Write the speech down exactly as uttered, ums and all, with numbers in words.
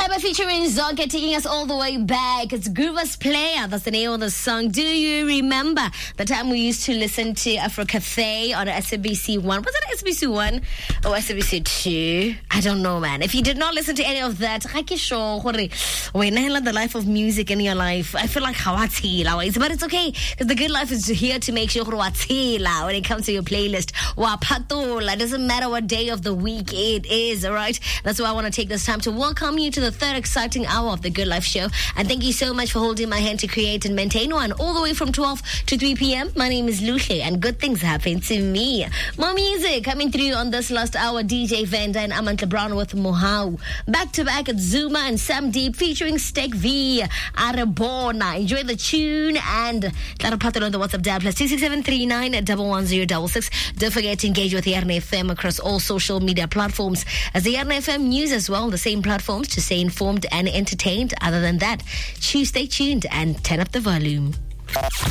Seba featuring Zonke taking us all the way back. It's Groover's Player. That's the name of the song. Do you remember the time we used to listen to Afro Cafe on S A B C one? Was it S A B C one or S A B C two? I don't know, man. If you did not listen to any of that, when I the life of music in your life, I feel like hawatila. But it's okay, because the good life is here to make sure when it comes to your playlist. It doesn't matter what day of the week it is, all right? That's why I want to take this time to welcome you to the third exciting hour of the Good Life Show. And thank you so much for holding my hand to create and maintain one all the way from twelve to three p.m. My name is Luhle, and good things happen to me. More music coming through on this last hour. D J Vanda and Amant LeBron with Mohau. Back to back at Zuma and Sam Deep featuring Steak V. Arabona. Enjoy the tune and Clara Patel on the WhatsApp dial plus two six seven three nine one one zero six six. Don't forget to engage with the R N F M across all social media platforms as the R N F M News as well, the same platforms to stay informed and entertained. Other than that, choose, stay tuned and turn up the volume.